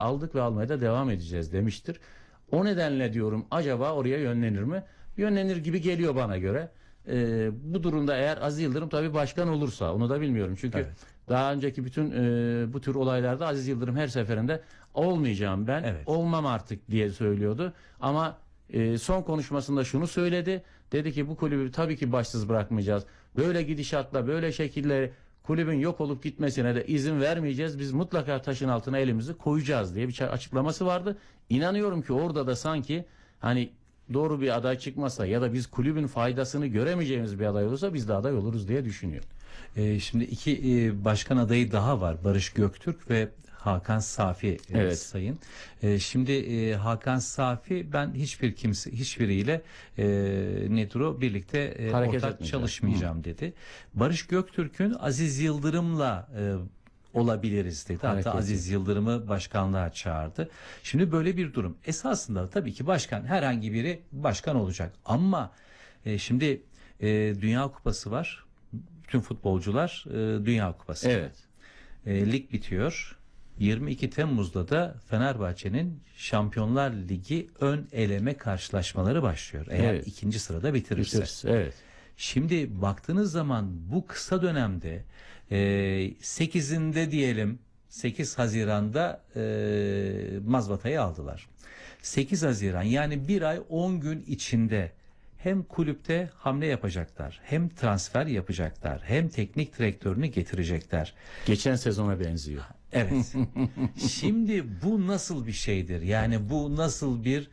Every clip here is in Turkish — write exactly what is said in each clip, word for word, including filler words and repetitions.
aldık ve almaya da devam edeceğiz demiştir. O nedenle diyorum acaba oraya yönlenir mi? Yönlenir gibi geliyor bana göre. Ee, bu durumda eğer Aziz Yıldırım tabii başkan olursa, onu da bilmiyorum. Çünkü Evet. daha önceki bütün e, bu tür olaylarda Aziz Yıldırım her seferinde olmayacağım ben, Evet. olmam artık diye söylüyordu. Ama e, son konuşmasında şunu söyledi. Dedi ki bu kulübü tabii ki başsız bırakmayacağız. Böyle gidişatla, böyle şekilde kulübün yok olup gitmesine de izin vermeyeceğiz. Biz mutlaka taşın altına elimizi koyacağız diye bir açıklaması vardı. İnanıyorum ki orada da sanki hani doğru bir aday çıkmasa ya da biz kulübün faydasını göremeyeceğimiz bir aday olursa biz de aday oluruz diye düşünüyorum. Ee, şimdi iki e, başkan adayı daha var. Barış Göktürk ve Hakan Safi e, Evet. sayın. E, şimdi e, Hakan Safi ben hiçbir kimse hiçbiriyle e, nedir o birlikte e, Hareket ortak etmeyeceğim. çalışmayacağım dedi. Barış Göktürk'ün Aziz Yıldırım'la e, olabiliriz dedi. Hareket Hatta Aziz Yıldırım'ı başkanlığa çağırdı. Şimdi böyle bir durum. Esasında tabii ki başkan herhangi biri başkan olacak. Ama e, şimdi e, Dünya Kupası var. Bütün futbolcular e, Dünya Kupası. Evet. E, lig bitiyor. yirmi iki Temmuz'da da Fenerbahçe'nin Şampiyonlar Ligi ön eleme karşılaşmaları başlıyor. Eğer Evet. ikinci sırada bitirirse. Bitiririz. Evet. Şimdi baktığınız zaman bu kısa dönemde e, sekizinde diyelim sekiz Haziran'da e, mazbatayı aldılar. sekiz Haziran yani bir ay on gün içinde hem kulüpte hamle yapacaklar, hem transfer yapacaklar, hem teknik direktörünü getirecekler. Geçen sezona benziyor. Evet. Şimdi bu nasıl bir şeydir? Yani bu nasıl bir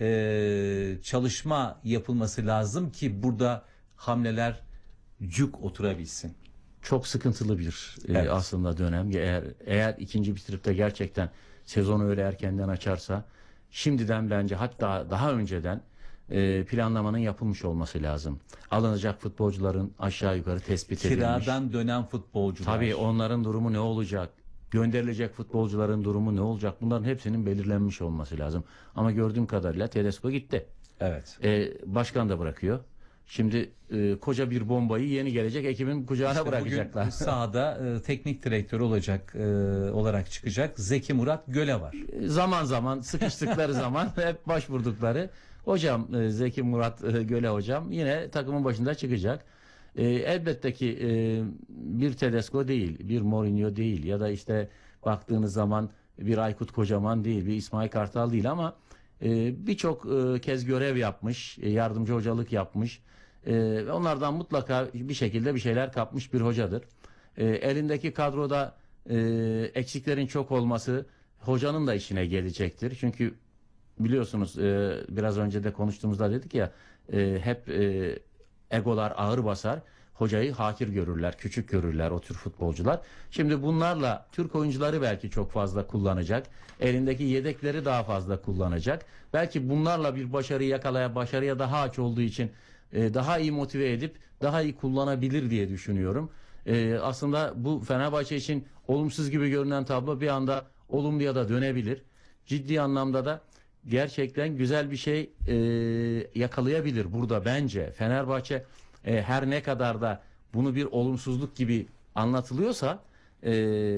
e, çalışma yapılması lazım ki burada hamleler cuk oturabilsin? Çok sıkıntılı bir e, Evet. aslında dönem. Eğer eğer ikinci bitirip de gerçekten sezonu öyle erkenden açarsa şimdiden bence hatta daha önceden e, planlamanın yapılmış olması lazım. Alınacak futbolcuların aşağı yukarı tespit edilmiş. Kiradan dönen futbolcular. Tabii onların durumu ne olacak? Gönderilecek futbolcuların durumu ne olacak? Bunların hepsinin belirlenmiş olması lazım. Ama gördüğüm kadarıyla Tedesco gitti. Evet. E, başkan da bırakıyor. Şimdi e, koca bir bombayı yeni gelecek ekibin kucağına İşte bırakacaklar. bugün sahada e, teknik direktör olacak e, olarak çıkacak Zeki Murat Göle var. Zaman zaman sıkıştıkları zaman hep başvurdukları hocam e, Zeki Murat e, Göle hocam yine takımın başında çıkacak. E, elbette ki e, bir Tedesco değil, bir Mourinho değil ya da işte baktığınız zaman bir Aykut Kocaman değil, bir İsmail Kartal değil ama e, birçok e, kez görev yapmış, e, yardımcı hocalık yapmış. E, ve onlardan mutlaka bir şekilde bir şeyler kapmış bir hocadır. E, elindeki kadroda e, eksiklerin çok olması hocanın da işine gelecektir. Çünkü biliyorsunuz e, biraz önce de konuştuğumuzda dedik ya e, hep e, egolar ağır basar. Hocayı hakir görürler, küçük görürler o tür futbolcular. Şimdi bunlarla Türk oyuncuları belki çok fazla kullanacak. Elindeki yedekleri daha fazla kullanacak. Belki bunlarla bir başarı yakalaya, başarıya daha aç olduğu için e, daha iyi motive edip daha iyi kullanabilir diye düşünüyorum. E, aslında bu Fenerbahçe için olumsuz gibi görünen tablo bir anda olumluya da dönebilir. Ciddi anlamda da gerçekten güzel bir şey e, yakalayabilir burada bence. Fenerbahçe e, her ne kadar da bunu bir olumsuzluk gibi anlatılıyorsa e,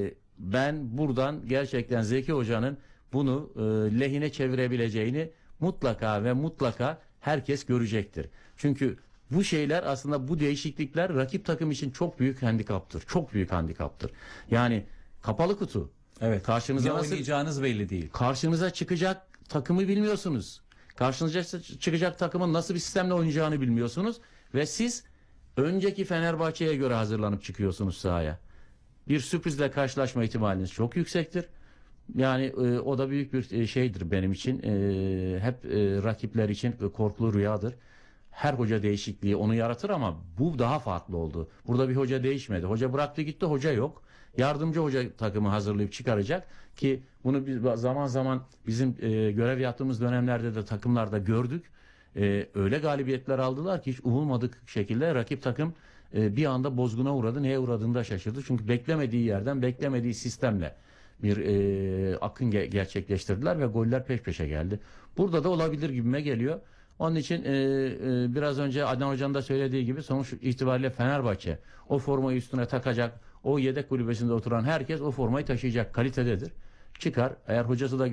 ben buradan gerçekten Zeki Hoca'nın bunu e, lehine çevirebileceğini mutlaka ve mutlaka herkes görecektir. Çünkü bu şeyler aslında bu değişiklikler rakip takım için çok büyük handikaptır. Çok büyük handikaptır. Yani kapalı kutu. Evet. Karşınıza Ne nasıl oynayacağınız belli değil. karşınıza çıkacak takımı bilmiyorsunuz. Karşınıza çıkacak takımın nasıl bir sistemle oynayacağını bilmiyorsunuz ve siz önceki Fenerbahçe'ye göre hazırlanıp çıkıyorsunuz sahaya. Bir sürprizle karşılaşma ihtimaliniz çok yüksektir. Yani e, o da büyük bir e, şeydir benim için. E, hep e, rakipler için e, korkulu rüyadır. Her hoca değişikliği onu yaratır ama bu daha farklı oldu. Burada bir hoca değişmedi. Hoca bıraktı gitti, hoca yok. Yardımcı hoca takımı hazırlayıp çıkaracak ki bunu biz zaman zaman bizim e, görev yaptığımız dönemlerde de takımlarda gördük. E, öyle galibiyetler aldılar ki hiç umulmadık şekilde rakip takım e, bir anda bozguna uğradı. Neye uğradığını da şaşırdı. Çünkü beklemediği yerden beklemediği sistemle bir e, akın ge- gerçekleştirdiler ve goller peş peşe geldi. Burada da olabilir gibime geliyor. Onun için e, e, biraz önce Adnan Hoca'nın da söylediği gibi sonuç itibariyle Fenerbahçe o formayı üstüne takacak. O yedek kulübesinde oturan herkes o formayı taşıyacak kalitededir. çıkar. Eğer hocası da